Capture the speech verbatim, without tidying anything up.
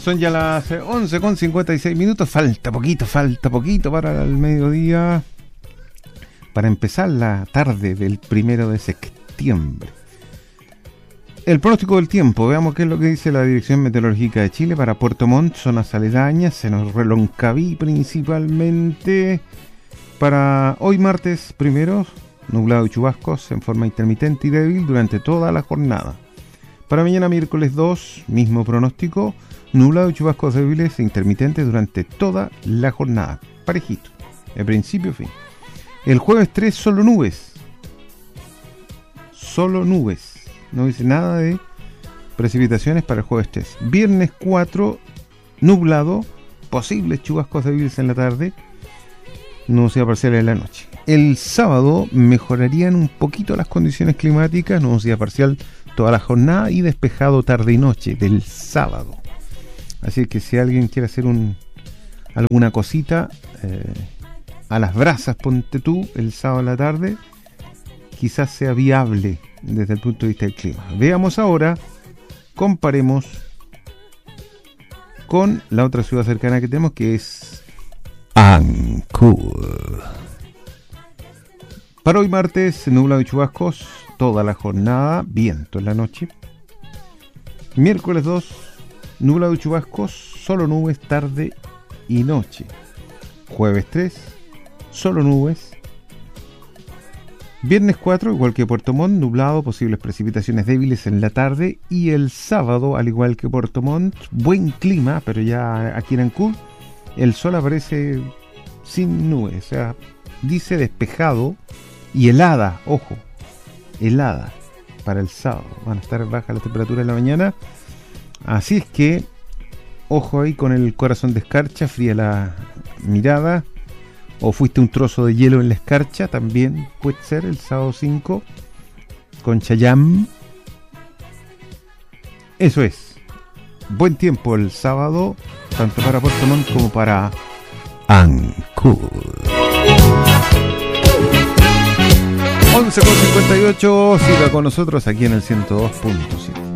Son ya las once con cincuenta y seis minutos. Falta poquito, falta poquito para el mediodía. Para empezar la tarde del primero de septiembre. El pronóstico del tiempo. Veamos qué es lo que dice la Dirección Meteorológica de Chile para Puerto Montt, zonas aledañas, Senos Reloncaví principalmente. Para hoy martes primero, nublado y chubascos en forma intermitente y débil durante toda la jornada. Para mañana miércoles dos, mismo pronóstico, nublado y chubascos débiles e intermitentes durante toda la jornada. Parejito, de principio a fin. El jueves tres, solo nubes. Solo nubes. No dice nada de precipitaciones para el jueves tres. Viernes cuatro, nublado, posibles chubascos débiles en la tarde, nubosidad parcial en la noche. El sábado mejorarían un poquito las condiciones climáticas, nubosidad parcial toda la jornada y despejado tarde y noche del sábado. Así que si alguien quiere hacer un alguna cosita eh, a las brasas, ponte tú, el sábado en la tarde, quizás sea viable desde el punto de vista del clima. Veamos ahora, comparemos con la otra ciudad cercana que tenemos, que es Ancud. Para hoy martes, nublado y chubascos toda la jornada, viento en la noche. Miércoles dos, nublado y chubascos, solo nubes tarde y noche. Jueves tres, solo nubes. Viernes cuatro, igual que Puerto Montt, nublado, posibles precipitaciones débiles en la tarde. Y el sábado, al igual que Puerto Montt, buen clima, pero ya aquí en Ancud el sol aparece sin nubes, o sea, dice despejado y helada, ojo, helada para el sábado. Van a estar bajas las temperaturas en la mañana, así es que ojo ahí con el corazón de escarcha, fría la mirada, o fuiste un trozo de hielo en la escarcha, también puede ser el sábado cinco con Chayam. Eso es, buen tiempo el sábado, tanto para Puerto Montt como para Ancud. once con cincuenta y ocho, siga con nosotros aquí en el ciento dos punto cinco.